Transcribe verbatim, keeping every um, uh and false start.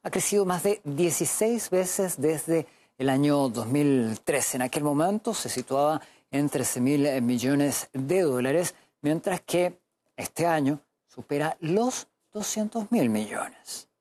ha crecido más de dieciséis veces desde el año dos mil trece. En aquel momento se situaba en trece mil millones de dólares, mientras que este año supera los doscientos mil millones.